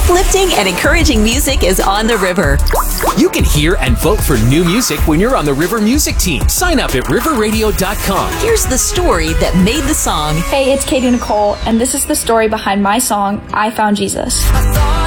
Uplifting and encouraging music is on the river. You can hear and vote for new music when you're on the River Music team. Sign up at riverradio.com. Here's the story that made the song. Hey, it's Katie Nicole, and this is the story behind my song, I Found Jesus.